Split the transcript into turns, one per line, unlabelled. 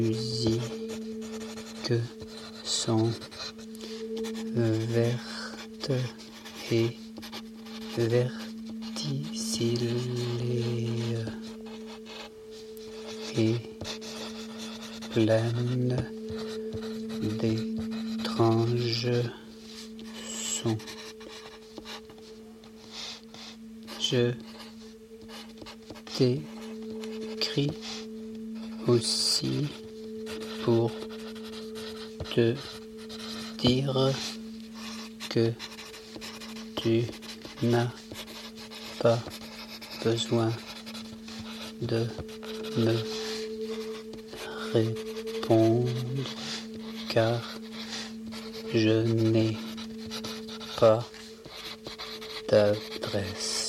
musiques sont vertes et verticillées et pleines d'étranges sons. Je t'écris aussi pour te dire que tu n'as pas besoin de me répondre car je n'ai pas d'adresse.